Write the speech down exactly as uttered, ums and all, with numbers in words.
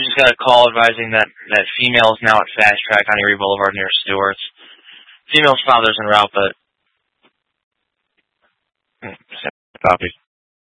we just got a call advising that that female is now at Fast Track on Erie Boulevard near Stewart's. Female's father's en route, but... Hmm, copy.